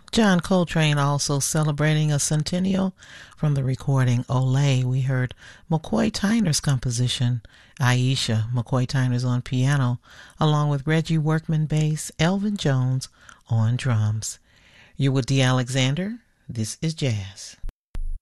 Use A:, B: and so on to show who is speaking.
A: John Coltrane also celebrating a centennial from the recording Olé. We heard McCoy Tyner's composition, Aisha. McCoy Tyner's on piano, along with Reggie Workman bass, Elvin Jones on drums. You're with D. Alexander. This is Jazz.